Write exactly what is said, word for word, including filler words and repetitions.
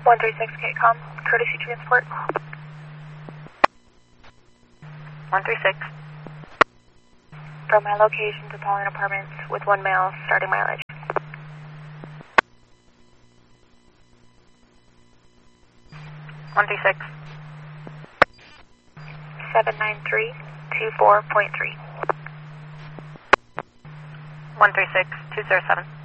one three six K COM, courtesy transport. one three six. From my location to Pauline Apartments with one mile starting mileage. one three six. seven nine three two four point three. one three six two zero seven.